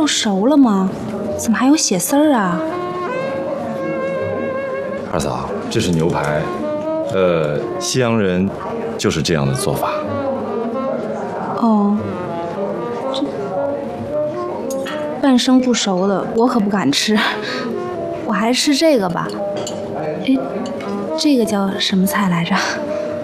都熟了吗？怎么还有血丝儿啊？ 二嫂，这是牛排，西洋人就是这样的做法。 哦，这半生不熟的我可不敢吃，我还是吃这个吧。哎，这个叫什么菜来着？